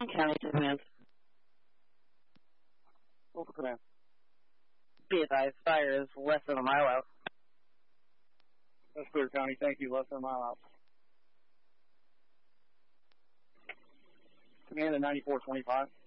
County to command. Local command. Be advised, fire is less than a mile out. That's clear, County. Thank you. Less than a mile out. Command at 9425.